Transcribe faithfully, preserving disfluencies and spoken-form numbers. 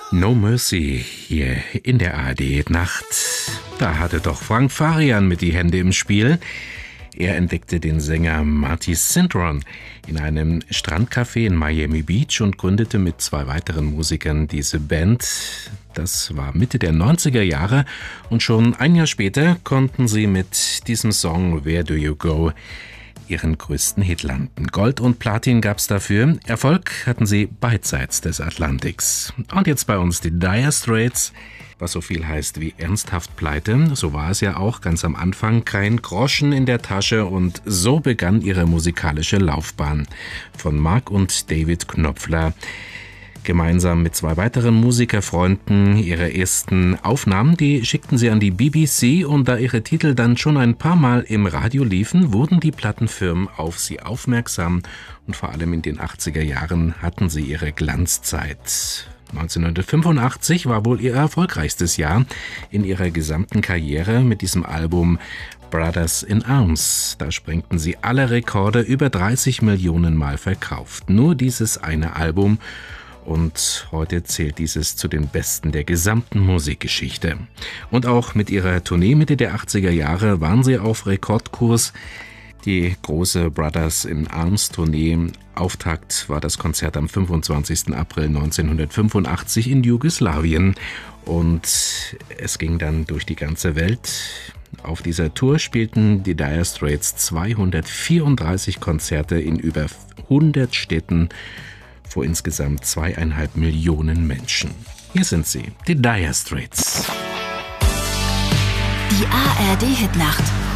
No Mercy hier in der A R D-Nacht. Da hatte doch Frank Farian mit die Hände im Spiel. Er entdeckte den Sänger Marty Cintron in einem Strandcafé in Miami Beach und gründete mit zwei weiteren Musikern diese Band. Das war Mitte der neunziger Jahre und schon ein Jahr später konnten sie mit diesem Song Where Do You Go ihren größten Hit landen. Gold und Platin gab's dafür. Erfolg hatten sie beidseits des Atlantiks. Und jetzt bei uns die Dire Straits, was so viel heißt wie ernsthaft pleite. So war es ja auch ganz am Anfang. Kein Groschen in der Tasche und so begann ihre musikalische Laufbahn. Von Mark und David Knopfler. Gemeinsam mit zwei weiteren Musikerfreunden ihre ersten Aufnahmen, die schickten sie an die B B C und da ihre Titel dann schon ein paar Mal im Radio liefen, wurden die Plattenfirmen auf sie aufmerksam und vor allem in den achtziger Jahren hatten sie ihre Glanzzeit. neunzehnhundertfünfundachtzig war wohl ihr erfolgreichstes Jahr in ihrer gesamten Karriere mit diesem Album Brothers in Arms. Da sprengten sie alle Rekorde, über dreißig Millionen Mal verkauft. Nur dieses eine Album. Und heute zählt dieses zu den besten der gesamten Musikgeschichte. Und auch mit ihrer Tournee Mitte der achtziger Jahre waren sie auf Rekordkurs. Die große Brothers in Arms Tournee. Auftakt war das Konzert am fünfundzwanzigsten April neunzehnhundertfünfundachtzig in Jugoslawien. Und es ging dann durch die ganze Welt. Auf dieser Tour spielten die Dire Straits zweihundertvierunddreißig Konzerte in über hundert Städten vor insgesamt zweieinhalb Millionen Menschen. Hier sind sie, die Dire Straits. Die A R D-Hitnacht